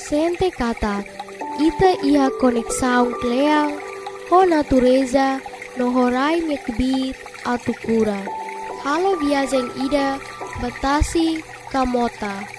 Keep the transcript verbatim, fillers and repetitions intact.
sente kata ita ia konexaung kleang ho natureza no horai mekbit atukura. Halo viajeng ida batasi kamota.